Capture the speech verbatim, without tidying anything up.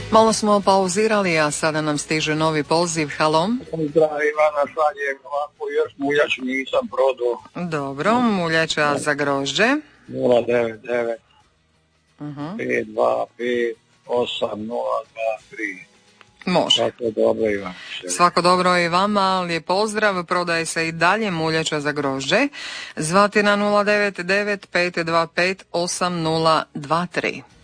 Malo smo pauzirali, a sada nam stiže novi poziv. Halo? Pozdrav Ivana, šaljem ovako, još muljač nisam prodao. Dobro, muljača za grožđe. nula devet devet Uh-huh. pet dva pet osam nula dva tri. Može. Svako dobro, Ivan. Svako dobro i vama, lijep pozdrav. Prodaje se i dalje muljača za grožđe. Zvati na nula devet devet pet dva pet osam nula dva tri.